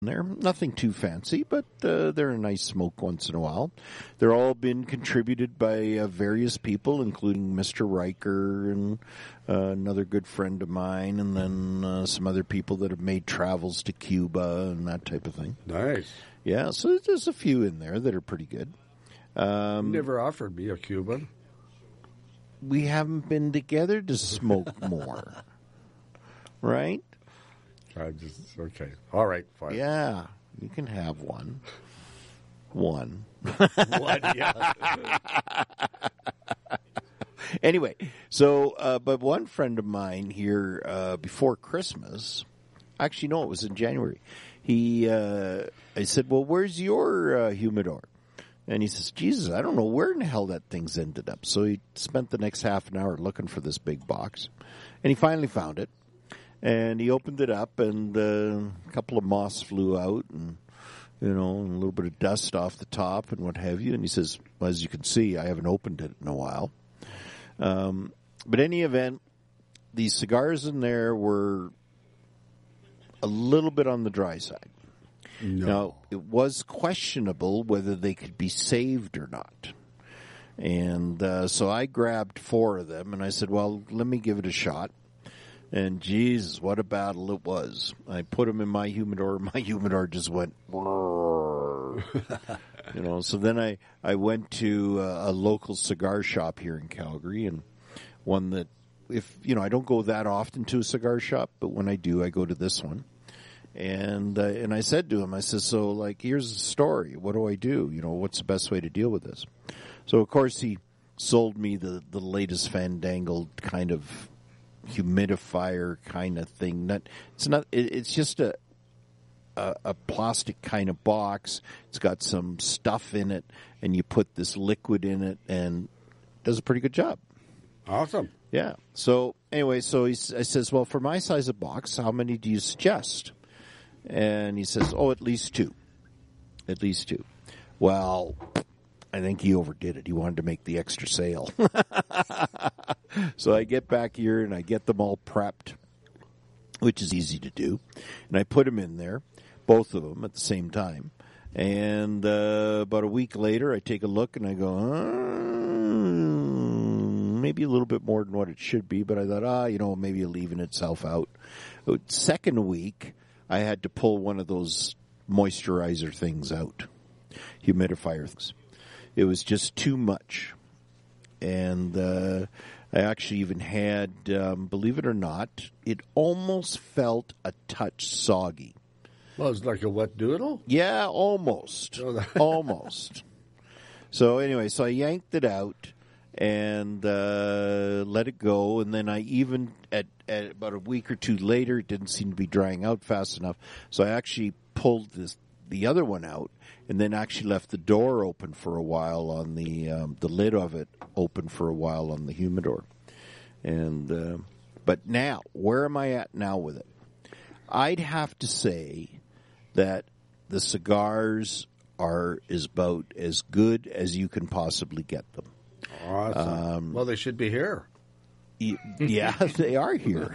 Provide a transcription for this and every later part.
there. Nothing too fancy, but they're a nice smoke once in a while. They're all been contributed by various people, including Mr. Riker and another good friend of mine, and then some other people that have made travels to Cuba and that type of thing. Nice. Yeah, so there's a few in there that are pretty good. You never offered me a Cuban. We haven't been together to smoke more, right? Okay. All right, fine. Yeah, you can have one. One. Yeah. Anyway, so, but one friend of mine here before Christmas, actually, no, it was in January, I said, well, where's your humidor? And he says, Jesus, I don't know where in the hell that thing's ended up. So he spent the next half an hour looking for this big box, and he finally found it. And he opened it up, and a couple of moths flew out, and and a little bit of dust off the top and what have you. And he says, well, as you can see, I haven't opened it in a while. But in any event, these cigars in there were a little bit on the dry side. No. Now, it was questionable whether they could be saved or not. And so I grabbed 4 of them, and I said, well, let me give it a shot. And, geez, what a battle it was. I put them in my humidor. My humidor just went, so then I went to a local cigar shop here in Calgary, and one that, I don't go that often to a cigar shop, but when I do, I go to this one. And I said to him, I said, so, here's the story. What do I do? What's the best way to deal with this? So, of course, he sold me the latest fandangled kind of humidifier kind of thing. It's just a plastic kind of box. It's got some stuff in it, and you put this liquid in it, and it does a pretty good job. Awesome. Yeah. So anyway, I says, well, for my size of box, how many do you suggest? And he says, at least 2. At least 2. Well, I think he overdid it. He wanted to make the extra sale. So I get back here and I get them all prepped, which is easy to do. And I put them in there, both of them at the same time. And about a week later, I take a look and I go, maybe a little bit more than what it should be. But I thought, maybe leaving itself out. Second week, I had to pull one of those moisturizer things out, humidifier things. It was just too much. And I actually even had, believe it or not, it almost felt a touch soggy. Well, it's like a wet doodle? Yeah, almost. Almost. So anyway, so I yanked it out and let it go. And then I even, at about a week or 2 later, it didn't seem to be drying out fast enough. So I actually pulled the other one out, and then actually left the door open for a while on the lid of it open for a while on the humidor. And but now, where am I at now with it? I'd have to say that the cigars are about as good as you can possibly get them. Awesome. Well, they should be here. Yeah, they are here.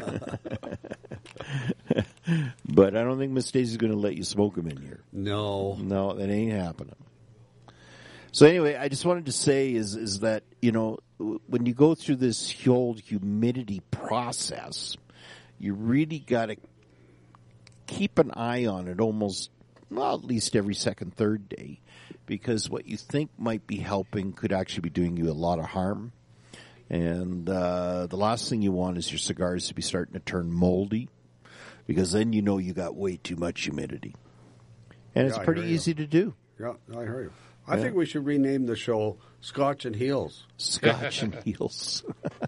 But I don't think Miss Daisy's going to let you smoke them in here. No, that ain't happening. So anyway, I just wanted to say is that, when you go through this whole humidity process, you really got to keep an eye on it at least every second, third day, because what you think might be helping could actually be doing you a lot of harm. And the last thing you want is your cigars to be starting to turn moldy, because then you got way too much humidity. And it's pretty easy to do. Yeah, I hear you. I think we should rename the show Scotch and Heels. Scotch and Heels.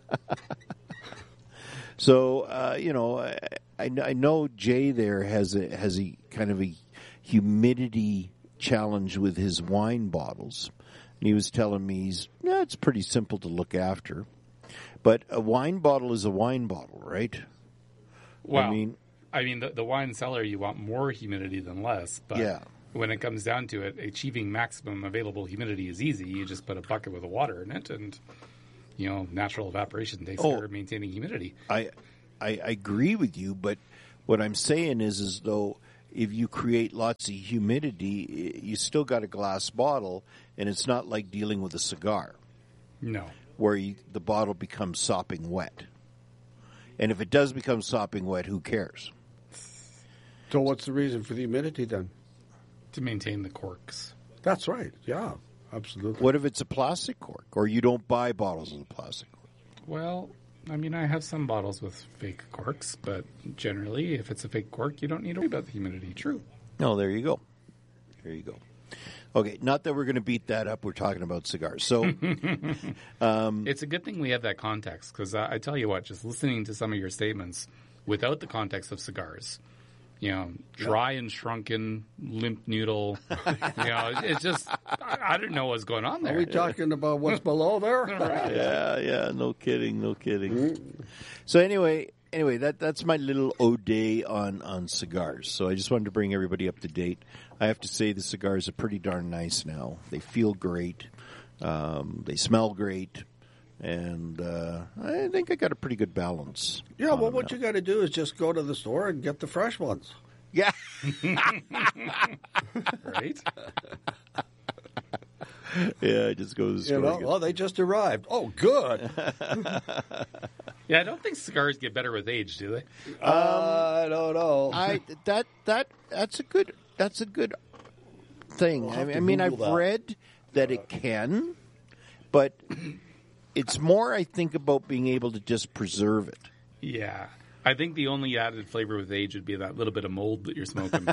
So, I know Jay there has a kind of a humidity challenge with his wine bottles. And he was telling me it's pretty simple to look after. But a wine bottle is a wine bottle, right? Well, I mean the wine cellar, you want more humidity than less. But yeah. When it comes down to it, achieving maximum available humidity is easy. You just put a bucket with water in it, and natural evaporation takes care of maintaining humidity. I agree with you, but what I'm saying is though if you create lots of humidity, you still got a glass bottle, and it's not like dealing with a cigar No. where the bottle becomes sopping wet. And if it does become sopping wet, who cares? So what's the reason for the humidity then? To maintain the corks. That's right. Yeah, absolutely. What if it's a plastic cork, or you don't buy bottles of the plastic cork? Well, I mean, I have some bottles with fake corks, but generally, if it's a fake cork, you don't need to worry about the humidity. True. No, there you go. There you go. Okay, not that we're going to beat that up. We're talking about cigars. So It's a good thing we have that context, because I tell you what, just listening to some of your statements without the context of cigars, dry and shrunken, limp noodle, it's just, I don't know what's going on there. Are we talking about what's below there? Right. yeah, no kidding. So anyway, that's my little ode on cigars. So I just wanted to bring everybody up to date. I have to say the cigars are pretty darn nice now. They feel great. They smell great. And I think I got a pretty good balance. Yeah, well, what you got to do is just go to the store and get the fresh ones. Yeah. Right? Yeah, just go to the store. Well, they just arrived. Oh, good. Yeah, I don't think cigars get better with age, do they? I don't know. That's a good thing. We'll have to I mean, I've Google that. read that it can, but it's more, I think, about being able to just preserve it. Yeah. I think the only added flavor with age would be that little bit of mold that you're smoking.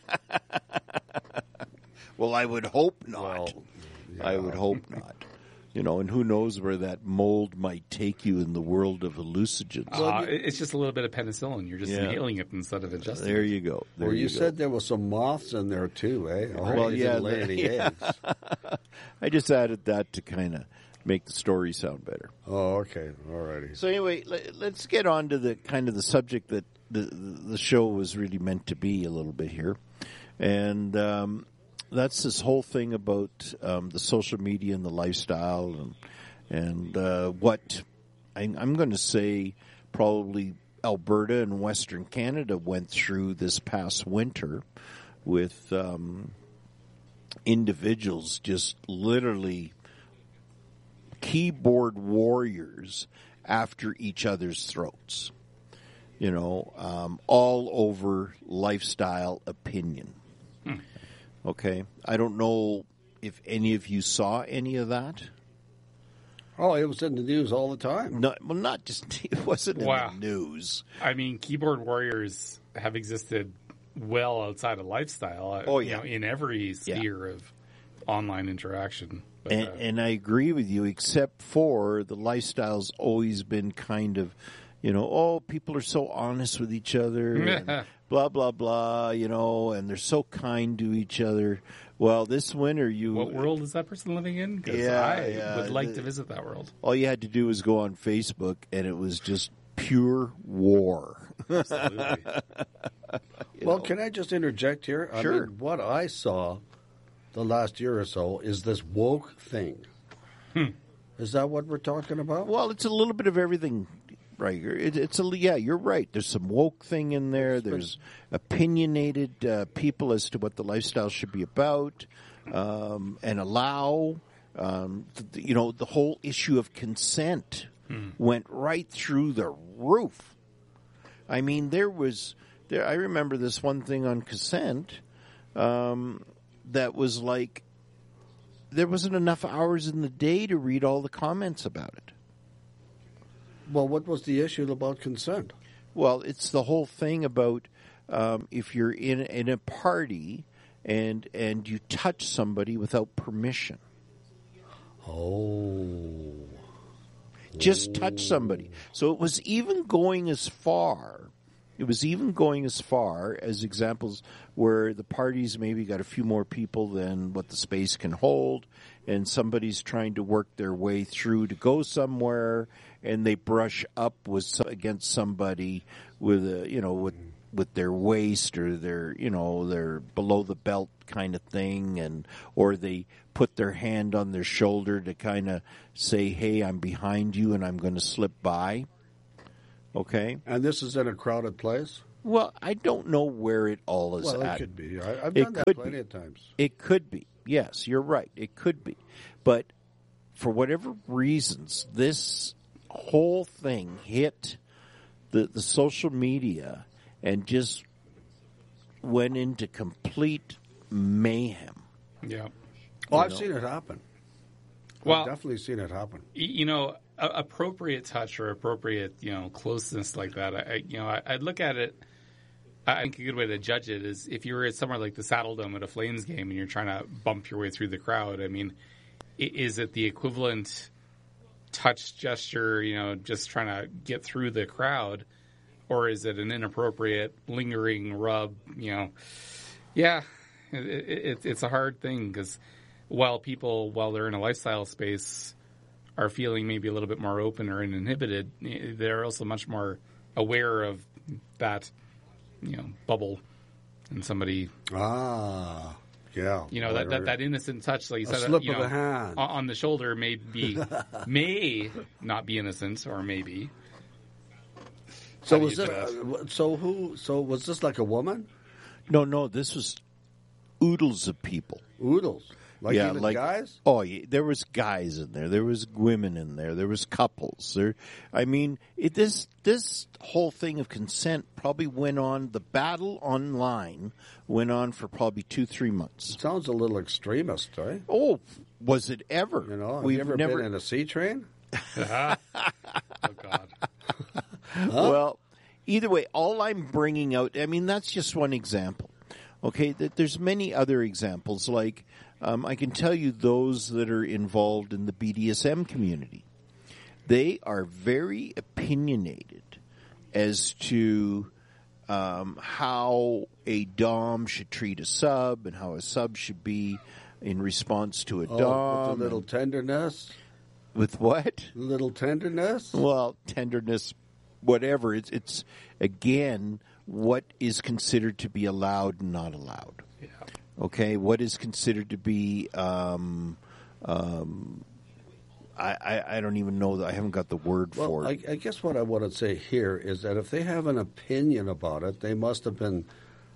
Well, I would hope not. Well, I would hope not. And who knows where that mold might take you in the world of hallucinogens. It's just a little bit of penicillin. You're just inhaling it instead of ingesting There it. you go. There Well, you go. said there were some moths in there too, eh? Well, They yeah, didn't lay any eggs. I just added that to kind of make the story sound better. Oh, okay. All righty. So anyway, let's get on to the kind of the subject that the show was really meant to be a little bit here. And that's this whole thing about the social media and the lifestyle and what I'm going to say probably Alberta and Western Canada went through this past winter with individuals just literally keyboard warriors after each other's throats, all over lifestyle opinion. Okay. I don't know if any of you saw any of that. Oh, it was in the news all the time. No, well, not just, it wasn't in Wow. the news. I mean, keyboard warriors have existed well outside of lifestyle. Oh, yeah. In every sphere of online interaction. But, And I agree with you, except for the lifestyle's always been kind of, people are so honest with each other, and blah, blah, blah, and they're so kind to each other. Well, this winter, what world is that person living in? 'Cause I would like to visit that world. all you had to do was go on Facebook, and it was just pure war. Absolutely. Well, can I just interject here? Sure. I mean, what I saw the last year or so is this woke thing. Is that what we're talking about? Well, it's a little bit of everything, right? You're right. There's some woke thing in there. There's opinionated people as to what the lifestyle should be about, and allow. The whole issue of consent went right through the roof. I mean, I remember this one thing on consent that was like, there wasn't enough hours in the day to read all the comments about it. Well, what was the issue about consent? Well, it's the whole thing about if you're in a party and you touch somebody without permission. Oh. Just touch somebody. So it was even going as far as examples where the parties maybe got a few more people than what the space can hold, and somebody's trying to work their way through to go somewhere, and they brush up against somebody with with their waist or their below the belt kind of thing, or they put their hand on their shoulder to kind of say, "Hey, I'm behind you and I'm going to slip by." Okay? And this is in a crowded place? Well, I don't know where it all is Well, at. it could be. I've done that plenty of times. It could be. Yes, you're right. It could be. But for whatever reasons, this whole thing hit the social media and just went into complete mayhem. Yeah. Oh, I've seen it happen. Well, I've definitely seen it happen. You know, appropriate touch or appropriate, closeness like that. I'd look at it. I think a good way to judge it is if you were at somewhere like the Saddle Dome at a Flames game and you're trying to bump your way through the crowd. I mean, is it the equivalent touch gesture, just trying to get through the crowd, or is it an inappropriate lingering rub? Yeah, it's a hard thing because while they're in a lifestyle space, are feeling maybe a little bit more open or uninhibited, they're also much more aware of that, bubble and somebody. Ah, yeah. That innocent touch, like you said, slip of the hand on the shoulder may not be innocent, or maybe. So was it? So was this like a woman? No. This was oodles of people. Oodles. Even guys? Oh, yeah, there was guys in there. There was women in there. There was couples. This whole thing of consent probably went on. The battle online went on for probably 2-3 months. It sounds a little extremist, right? Oh, was it ever? Have you ever been in a sea train? Oh God. Well, either way, all I'm bringing out, that's just one example. Okay, there's many other examples. Like, I can tell you those that are involved in the BDSM community. They are very opinionated as to how a Dom should treat a sub and how a sub should be in response to a Dom. With a little tenderness? With what? A little tenderness? Well, tenderness, whatever. It's again, what is considered to be allowed and not allowed. Yeah. Okay, what is considered to be, I don't even know, I haven't got the word for it. I guess what I want to say here is that if they have an opinion about it, they must have been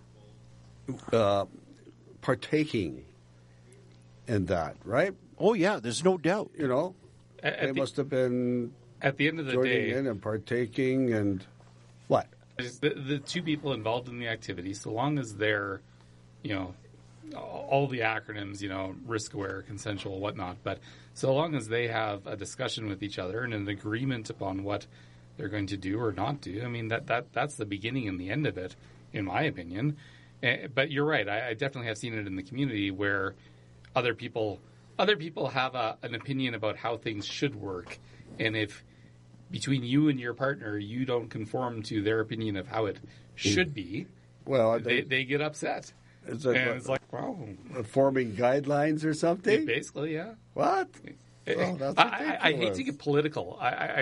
partaking in that, right? Oh, yeah, there's no doubt. They must have been at the end of the joining day in and partaking and what? The two people involved in the activity, so long as they're, all the acronyms, risk aware, consensual, whatnot, but so long as they have a discussion with each other and an agreement upon what they're going to do or not do, that's the beginning and the end of it, in my opinion. But you're right. I definitely have seen it in the community where other people have an opinion about how things should work, and if between you and your partner you don't conform to their opinion of how it should be, well, they get upset. It's like, wow. Forming guidelines or something? Basically, yeah. What? I hate to get political.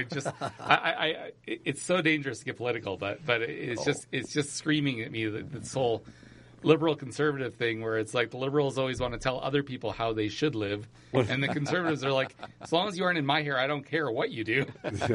It's so dangerous to get political, but it's just screaming at me that this whole liberal conservative thing where it's like the liberals always want to tell other people how they should live, and the conservatives are like, as long as you aren't in my hair, I don't care what you do.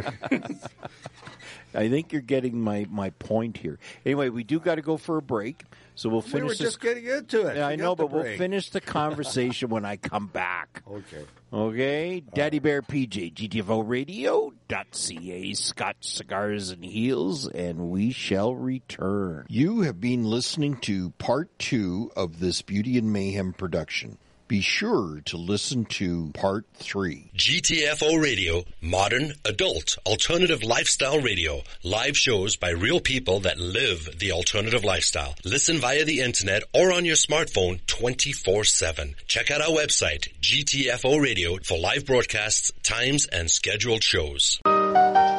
I think you're getting my point here. Anyway, we do got to go for a break, so we'll finish. We were just getting into it. Yeah, I know, but we'll finish the conversation when I come back. Okay. Daddy Bear PJ, GTFORadio.ca, Scotch Cigars and Heels, and we shall return. You have been listening to part 2 of this Beauty and Mayhem production. Be sure to listen to part 3. GTFO Radio, modern, adult, alternative lifestyle radio. Live shows by real people that live the alternative lifestyle. Listen via the internet or on your smartphone 24/7. Check out our website, GTFO Radio, for live broadcasts, times, and scheduled shows.